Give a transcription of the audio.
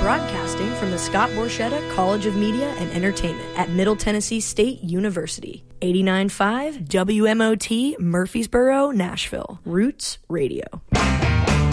Broadcasting from the Scott Borchetta College of Media and Entertainment at Middle Tennessee State University. 89.5 WMOT Murfreesboro, Nashville. Roots Radio.